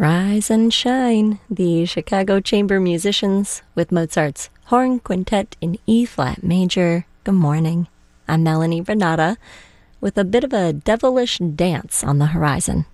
Rise and shine, the Chicago Chamber Musicians with Mozart's Horn Quintet in E-flat major. Good morning. I'm Melanie Renata with a bit of a devilish dance on the horizon.